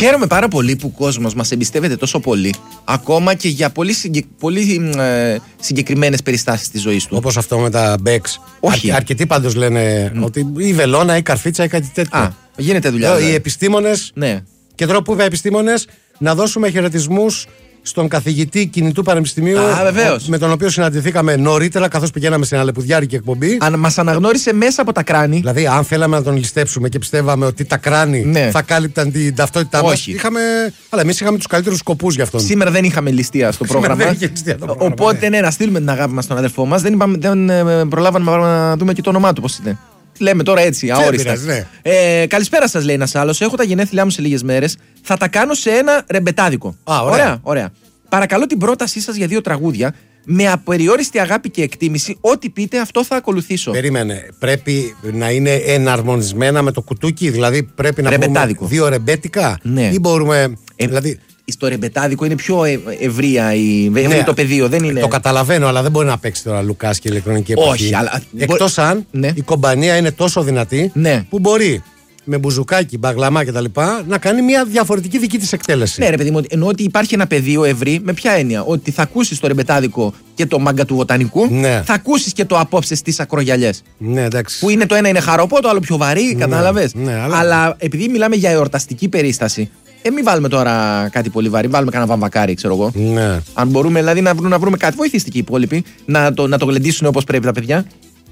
Χαίρομαι πάρα πολύ που ο κόσμος μας εμπιστεύεται τόσο πολύ, ακόμα και για πολύ συγκεκριμένες περιστάσεις της ζωής του. Όπως αυτό με τα μπέξ. Όχι. Αρκετοί πάντως λένε ότι η βελόνα, η καρφίτσα ή κάτι τέτοιο. Γίνεται δουλειά. Οι επιστήμονες, ναι. Και τώρα που είπα επιστήμονες, να δώσουμε χαιρετισμούς στον καθηγητή κινητού πανεπιστημίου, με τον οποίο συναντηθήκαμε νωρίτερα καθώς πηγαίναμε στην αλεπουδιάρικη εκπομπή. Μας αναγνώρισε μέσα από τα κράνη. Δηλαδή, αν θέλαμε να τον ληστέψουμε και πιστεύαμε ότι τα κράνη θα κάλυπταν την ταυτότητά μας, αλλά εμείς είχαμε τους καλύτερους σκοπούς γι' αυτό. Σήμερα δεν είχαμε ληστεία στο πρόγραμμα. Οπότε να στείλουμε την αγάπη μας στον αδερφό μας. Δεν προλάβαμε να δούμε και το όνομά του, πώς είναι. Λέμε τώρα έτσι, αόριστα. Ναι. Καλησπέρα σας, λέει ένας άλλος. Έχω τα γενέθλιά μου σε λίγες μέρες. Θα τα κάνω σε ένα ρεμπετάδικο. Ωραία. Παρακαλώ την πρότασή σας για 2 τραγούδια. Με απεριόριστη αγάπη και εκτίμηση, ό,τι πείτε, αυτό θα ακολουθήσω. Περίμενε. Πρέπει να είναι εναρμονισμένα με το κουτούκι, δηλαδή πρέπει να πούμε 2 ρεμπέτικα. Ναι. Ή μπορούμε. Δηλαδή... Στο ρεμπετάδικο είναι πιο ευρεία το πεδίο. Δεν είναι... Το καταλαβαίνω, αλλά δεν μπορεί να παίξει τώρα Λουκάς και ηλεκτρονική εποχή. Όχι, αλλά. Εκτός αν η κομπανία είναι τόσο δυνατή που μπορεί με μπουζουκάκι, μπαγλαμά κτλ. Να κάνει μια διαφορετική δική της εκτέλεση. Ναι, ρε παιδί μου, εννοώ ότι υπάρχει ένα πεδίο ευρύ, με ποια έννοια? Ότι θα ακούσεις το ρεμπετάδικο και το μάγκα του βοτανικού, θα ακούσεις και το απόψε στις ακρογιαλιές. Ναι, εντάξει. Που είναι το ένα είναι χαροπό, το άλλο πιο βαρύ, κατάλαβες. Αλλά επειδή μιλάμε για εορταστική περίσταση, μην βάλουμε τώρα κάτι πολύ βαρύ, βάλουμε κανένα βαμβακάρι, ξέρω εγώ. Ναι. Αν μπορούμε δηλαδή να βρούμε κάτι, βοηθήστε και οι υπόλοιποι να το γλεντήσουν όπως πρέπει τα παιδιά.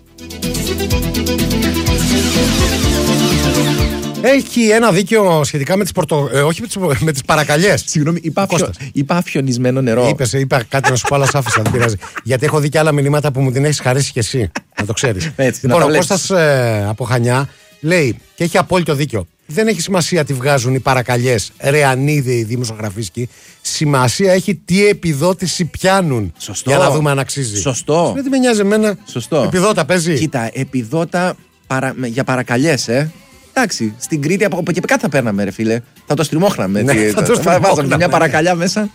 Έχει ένα δίκιο σχετικά με τις όχι με τις παρακαλιές. Συγγνώμη, είπα αφιονισμένο νερό. Είπα κάτι να σου πω, αλλά σ' άφησα, δεν πειράζει. Γιατί έχω δει και άλλα μηνύματα που μου την έχεις χαρίσει κι εσύ. Να το ξέρεις. Λοιπόν, ο Κώστας από Χανιά λέει, και έχει απόλυτο δίκιο. Δεν έχει σημασία τι βγάζουν οι παρακαλιές, ρεανίδε οι δημοσιογραφίσκοι. Σημασία έχει τι επιδότηση πιάνουν. Σωστό. Για να δούμε αν αξίζει. Σωστό. Δεν με νοιάζει εμένα. Σωστό. Επιδότα παίζει. Κοίτα, επιδότα για παρακαλιές, Εντάξει, στην Κρήτη από και κάτι θα παίρναμε, ρε φίλε. Θα το στριμώχναμε. Ναι, θα βάζαμε μια παρακαλιά μέσα.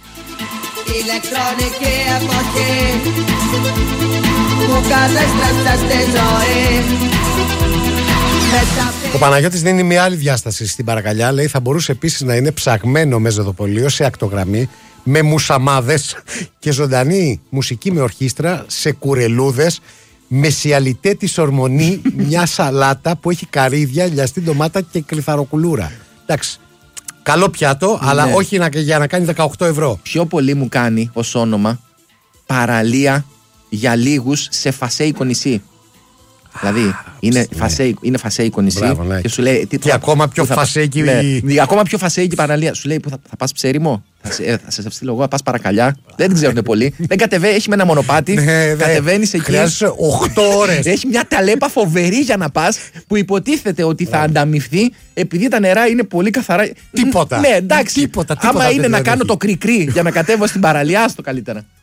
Ο Παναγιώτης δίνει μια άλλη διάσταση στην παρακαλιά. Λέει θα μπορούσε επίσης να είναι ψαγμένο με ζεδοπολείο σε ακτογραμμή, με μουσαμάδες και ζωντανή μουσική με ορχήστρα, σε κουρελούδες, με σιαλιτέ τη ορμονή, μια σαλάτα που έχει καρύδια, λιαστή ντομάτα και κλιθαροκουλούρα. Εντάξει. Καλό πιάτο, αλλά όχι για να κάνει 18 ευρώ. Πιο πολύ μου κάνει ως όνομα παραλία για λίγους σε φασέικο νησί. Δηλαδή είναι φασέικο νησί. Μπράβο, ναι. Και σου λέει. Και ακόμα πιο φασέικη. Ακόμα πιο φασέικη παραλία. Σου λέει που θα πας ψέριμο. Θα σε στείλω εγώ, θα πας παρακαλιά. Δεν την ξέρουν πολύ. Δεν κατεβαίνει, έχει με ένα μονοπάτι. Κατεβαίνει εκεί. Χρειάζεσαι 8 ώρες. Έχει μια ταλέπα φοβερή για να πας που υποτίθεται ότι θα ανταμυφθεί επειδή τα νερά είναι πολύ καθαρά. Τίποτα. Ναι, εντάξει. Άμα είναι να κάνω το κρικρί για να κατέβω στην παραλία, το καλύτερα.